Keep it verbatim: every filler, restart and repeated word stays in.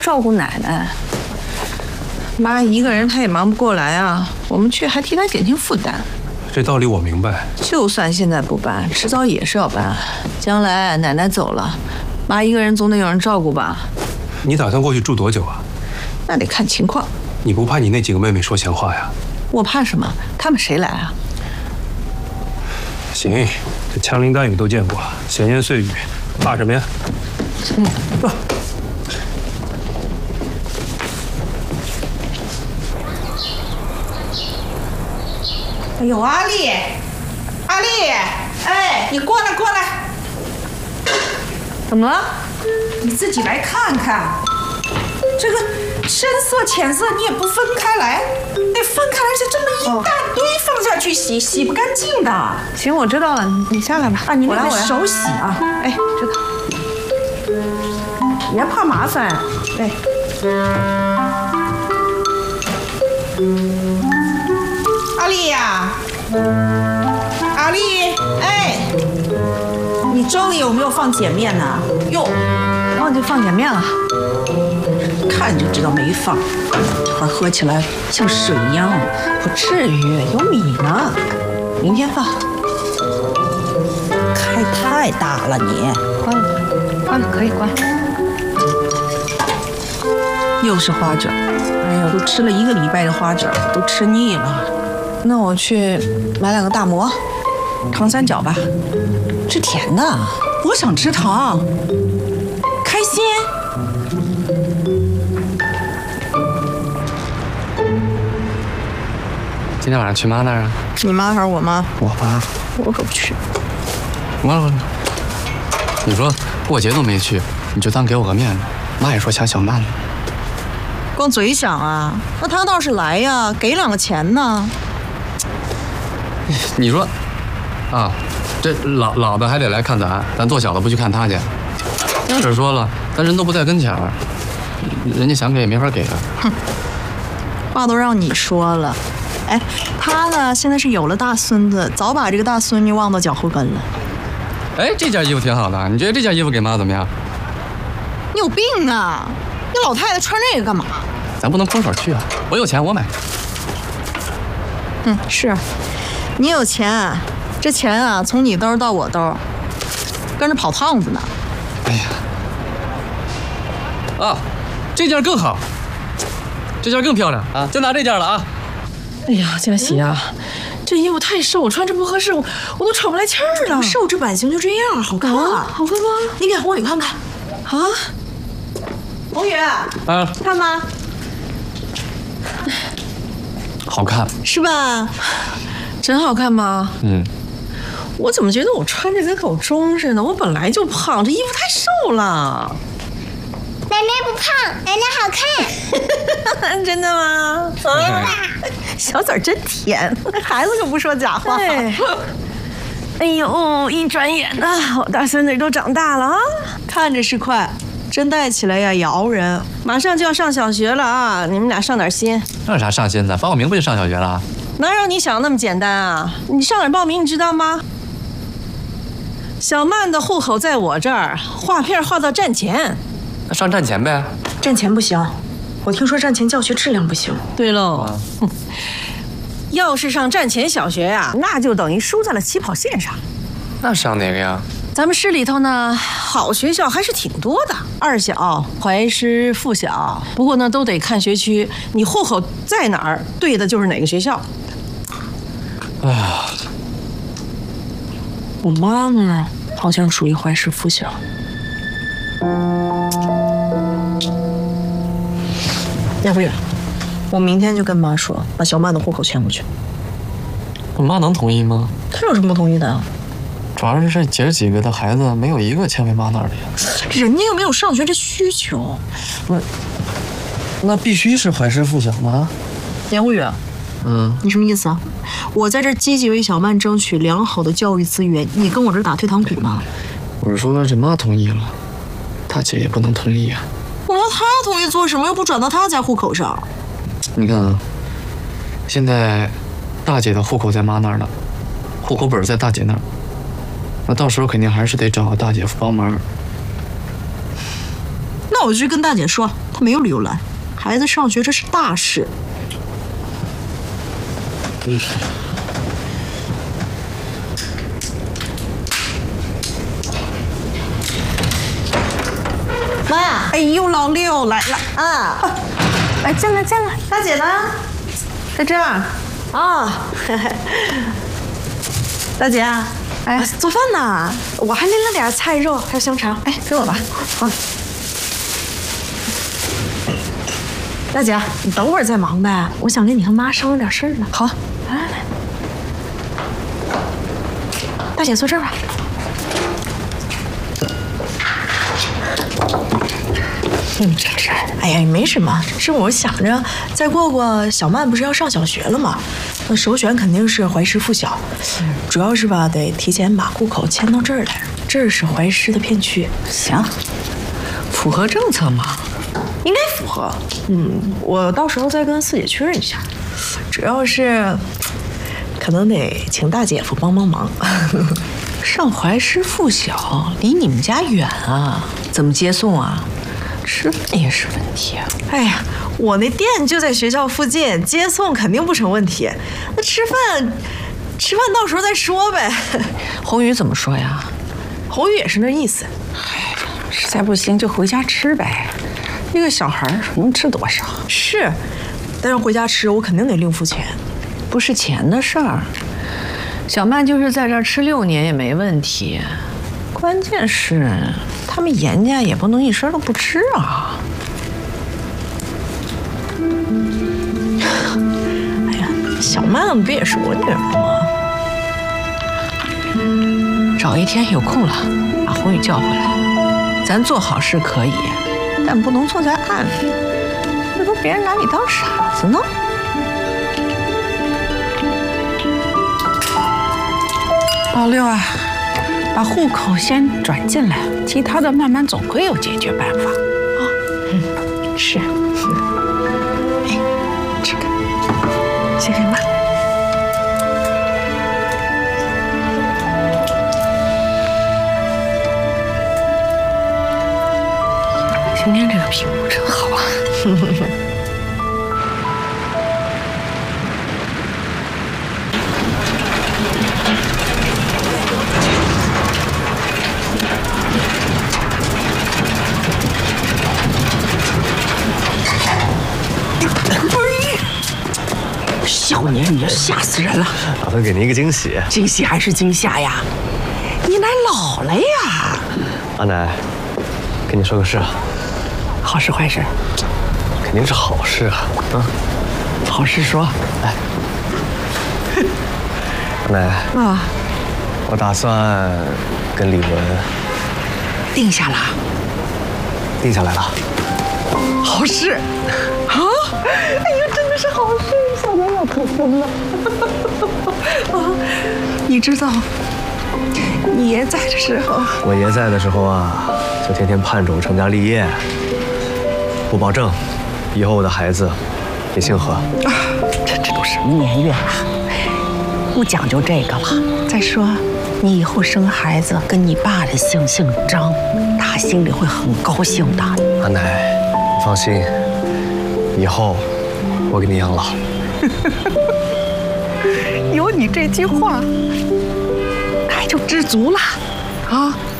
照顾奶奶。妈一个人她也忙不过来啊，我们去还替她减轻负担。 这道理我明白。 就算现在不办，迟早也是要办。将来奶奶走了，妈一个人总得有人照顾吧？ 你打算过去住多久啊？ 那得看情况。 你不怕你那几个妹妹说闲话呀？ 我怕什么？她们谁来啊？ 行，这枪林弹雨都见过，闲言碎语，怕什么呀？ 嗯。 啊哎呦，阿丽，阿丽，哎，你过来过来。怎么了？ 你自己来看看，这个深色浅色你也不分开来，得分开来是这么一大堆放下去洗，洗不干净的。 行，我知道了，你下来吧。 啊，你那我来个手洗啊。 哎，知道。 别怕麻烦。哎。阿丽呀，阿丽，哎，你粥里有没有放碱面呢？ 哟，忘记放碱面了。 看就知道没放，这会儿喝起来像水一样。 不至于，有米呢，明天放。 开太大了你。 关了，关了，可以关。 又是花卷，哎呀，都吃了一个礼拜的花卷，都吃腻了。 那我去买两个大馍，糖三角吧。 吃甜的，我想吃糖。开心。 今天晚上去妈那儿啊？ 你妈还是我妈？ 我妈。 我可不去。 完了完了，你说过节都没去，你就当给我个面子。妈也说想小曼了。 光嘴想啊，那他倒是来呀，给两个钱呢。 你说，啊，这老老的还得来看咱，咱做小的不去看他去。要是说了，咱人都不在跟前儿，人家想给也没法给啊。 哼，话都让你说了。哎，他呢现在是有了大孙子，早把这个大孙女忘到脚后跟了。 哎，这件衣服挺好的，你觉得这件衣服给妈怎么样？ 你有病啊！你老太太穿这个干嘛？ 咱不能空手去啊！我有钱，我买。 嗯，是，你有钱，这钱啊从你兜到我兜，跟着跑趟子呢。 哎呀，啊，这件更好，这件更漂亮啊！就拿这件了啊！ 哎呀，佳琪啊，这衣服太瘦，我穿着不合适，我我都喘不来气儿了。 瘦这版型就这样，好看， 啊、好看吗？ 你给宏宇看看。 啊， 宏宇， 啊， 看吗？ 好看， 是吧？ 真好看吗？ 嗯。 我怎么觉得我穿着跟狗钟似的？我本来就胖，这衣服太瘦了。 奶奶不胖，奶奶好看。真的吗？ 啊， 小嘴真甜，孩子可不说假话。哎呦，一转眼呐，我大孙女都长大了啊！ 看着是快，真带起来呀也熬人。马上就要上小学了啊，你们俩上点心。 那有啥上心的？报个名不就上小学了？ 哪有你想那么简单啊？你上哪儿报名你知道吗？小曼的户口在我这儿，划片划到站前。 那上站前呗。 站前不行，我听说站前教学质量不行。 对喽。啊要是上站前小学呀、啊，那就等于输在了起跑线上。 那上哪个呀？ 咱们市里头呢，好学校还是挺多的，二小、怀师、附小。不过呢，都得看学区，你户口在哪儿，对的就是哪个学校。 哎呀， 我妈呢，好像属于怀师附小。 要不然。我明天就跟妈说，把小曼的户口迁过去。 我妈能同意吗？ 她有什么不同意的啊？ 主要是这姐儿几个的孩子没有一个迁回妈那儿的呀。 人家又没有上学这需求。 那那必须是怀师附小吗？ 严无宇， 嗯， 你什么意思啊？我在这儿积极为小曼争取良好的教育资源，你跟我这儿打退堂鼓呢？ 我是说这妈同意了，大姐也不能同意啊。 我让她同意做什么？又不转到她家户口上。 你看啊，现在大姐的户口在妈那儿呢，户口本在大姐那儿，那到时候肯定还是得找大姐夫帮忙。 那我就去跟大姐说， 没有理由拦。孩子上学这是大事。 嗯。 妈呀！哎呦，老六来了啊！来，进来，进来。大姐呢？在这儿。啊，大姐，哎，做饭呢？我还拎了点菜肉，还有香肠。哎，给我吧。好。大姐，你等会儿再忙呗，我想跟你和妈商量点事儿呢。好，来来来。大姐坐这儿吧。嗯，这是，哎呀，没什么，是我想着再过过小曼不是要上小学了吗？那首选肯定是怀师附小，主要是吧，得提前把户口迁到这儿来，这儿是怀师的片区。 行，符合政策吗？ 应该符合。嗯，我到时候再跟四姐确认一下，主要是可能得请大姐夫帮帮忙。 上怀师附小离你们家远啊，怎么接送啊？吃饭也是问题啊！ 哎呀，我那店就在学校附近，接送肯定不成问题。那吃饭，吃饭到时候再说呗。 红宇怎么说呀？ 红宇也是那意思。 哎，实在不行就回家吃呗。一个小孩能吃多少？ 是，但是回家吃我肯定得另付钱。 不是钱的事儿，小曼就是在这儿吃六年也没问题。关键是他们严家也不能一声都不吃啊！ 哎呀，小曼不也是我女儿吗？找一天有空了，把红宇叫回来。咱做好事可以，但不能做在暗里，那都别人拿你当傻子呢。 老六啊，把户口先转进来，其他的慢慢总会有解决办法。啊， 嗯，是。哎，这个，先给妈。 今天这个屏幕真好啊！ 小年你吓死人了！ 打算给您一个惊喜。 惊喜还是惊吓呀？你奶老了呀！ 阿奶，跟你说个事啊。 好事坏事？ 肯定是好事啊！啊， 好事说。 来，阿奶啊，我打算跟李文定下了。 定下来了。 好事啊！哎呀，真的是好事！小娘要可疯了。啊，你知道你爷在的时候， 我爷在的时候啊，就天天盼着我成家立业。不保证，以后我的孩子也姓何。啊， 这这都什么年月了，不讲究这个了。再说，你以后生孩子跟你爸的姓姓张，他心里会很高兴的。 阿奶，你放心，以后我给你养老。 有你这句话，那就知足了啊！